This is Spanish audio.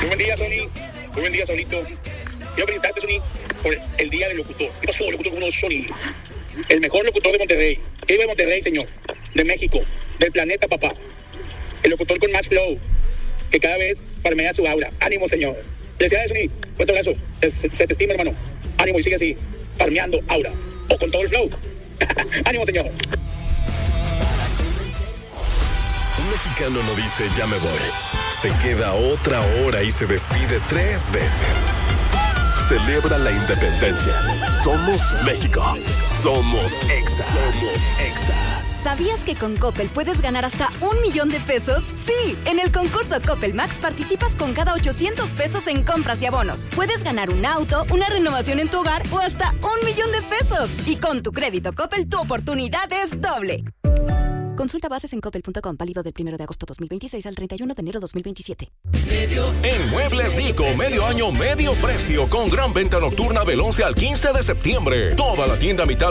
Muy buen día, Sony. Muy buen día, Solito. Quiero felicitarte, Sony, por el día del locutor. ¿Qué pasó, locutor 1, Sony? El mejor locutor de Monterrey. ¿Qué de Monterrey, señor? De México. Del planeta, papá. El locutor con más flow. Que cada vez farmea su aura. Ánimo, señor. Felicidades, Sony. Fuerte abrazo. Se te estima, hermano. Ánimo y sigue así. Farmeando aura. O con todo el flow. Ánimo, señor. Un mexicano no dice ya me voy. Se queda otra hora y se despide 3 veces. Celebra la independencia. Somos México. Somos Exa. Somos Exa. ¿Sabías que con Coppel puedes ganar hasta 1 millón de pesos? Sí, en el concurso Coppel Max participas con cada 800 pesos en compras y abonos. Puedes ganar un auto, una renovación en tu hogar o hasta 1 millón de pesos. Y con tu crédito Coppel, tu oportunidad es doble. Consulta bases en coppel.com, válido del 1 de agosto 2026 al 31 de enero 2027. En Muebles Dico, medio año, medio precio, con gran venta nocturna del 11 al 15 de septiembre. Toda la tienda a mitad